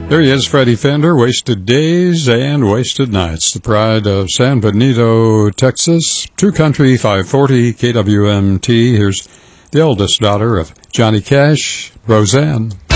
There he is, Freddie Fender, Wasted Days and Wasted Nights, the pride of San Benito, Texas. True Country 540 KWMT. Here's the oldest daughter of Johnny Cash, Roseanne.